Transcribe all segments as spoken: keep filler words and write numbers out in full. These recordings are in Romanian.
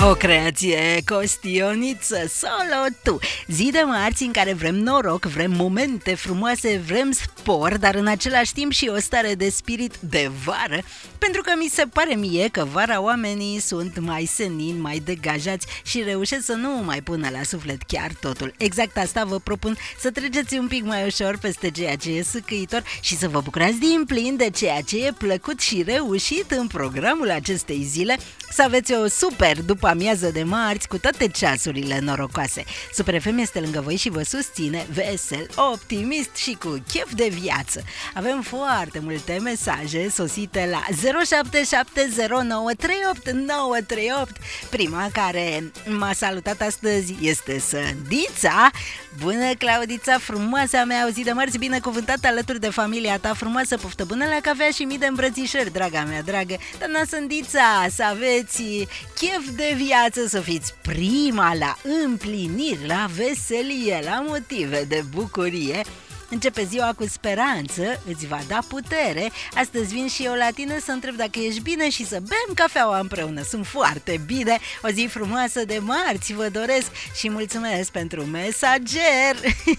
O creație costioniță, solo tu. Zi de marți în care vrem noroc, vrem momente frumoase, vrem spor, dar în același timp și o stare de spirit de vară, pentru că mi se pare mie că vara oamenii sunt mai senini, mai degajați și reușesc să nu mai pună la suflet chiar totul. Exact asta vă propun, să treceți un pic mai ușor peste ceea ce e sâcâitor și să vă bucurați din plin de ceea ce e plăcut și reușit în programul acestei zile. Să aveți o super după amiază de marți cu toate ceasurile norocoase. Super F M este lângă voi și vă susține vesel, optimist și cu chef de viață. Avem foarte multe mesaje sosite la zero șapte șapte zero nouă trei opt nouă trei opt. Prima care m-a salutat astăzi este Sândița. Bună, Claudița, frumoasa mea, o zi de marți binecuvântată alături de familia ta frumoasă, poftă bună la cafea și mii de îmbrățișări, draga mea dragă. Doamna Sândița, să aveți chef de viață, să fiți prima la împliniri, la veselie, la motive de bucurie. Începe ziua cu speranță, îți va da putere. Astăzi vin și eu la tine să întreb dacă ești bine și să bem cafeaua împreună. Sunt foarte bine. O zi frumoasă de marți vă doresc și mulțumesc pentru mesager.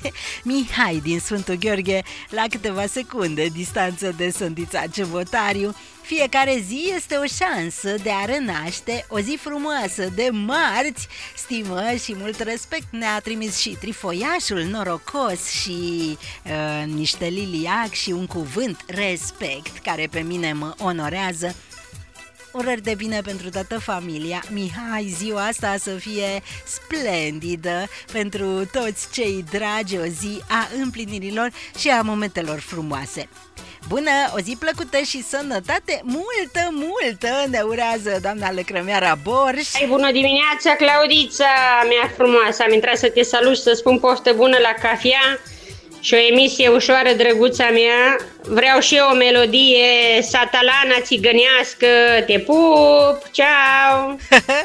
Mihai din Sfântul Gheorghe, la câteva secunde distanță de Sândița Cevotariu. Fiecare zi este o șansă de a renaște, o zi frumoasă de marți, stimă și mult respect. Ne-a trimis și trifoiașul norocos și uh, niște liliac și un cuvânt, respect, care pe mine mă onorează. Urări de bine pentru toată familia. Mihai, ziua asta să fie splendidă pentru toți cei dragi, o zi a împlinirilor și a momentelor frumoase. Bună, o zi plăcută și sănătate multă, multă ne urează doamna Lăcrămeara Borș. Hai, bună dimineața, Claudița mea frumoasă, am intrat să te salut și să spun poftă bună la cafea și o emisie ușoară, drăguța mea. Vreau și eu o melodie satalana țigănească, te pup, ceau!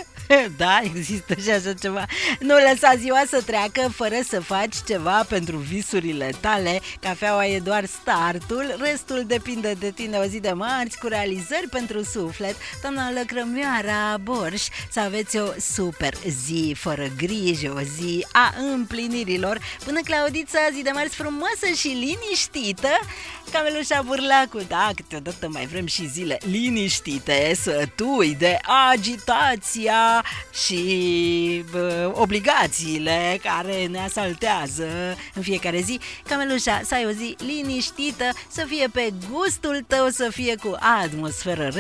Da, există și așa ceva. Nu lăsa ziua să treacă fără să faci ceva pentru visurile tale. Cafeaua e doar startul, restul depinde de tine. O zi de marți cu realizări pentru suflet. Doamna Lăcrămioara Borș, să aveți o super zi, fără griji, o zi a împlinirilor. Până Claudița, zi de marți frumoasă și liniștită. Camelușa Burlacu, da, câteodată mai vrem și zile liniștite, sătui de agitația și bă, obligațiile care ne asaltează în fiecare zi. Camelușa, să ai o zi liniștită, să fie pe gustul tău, să fie cu atmosferă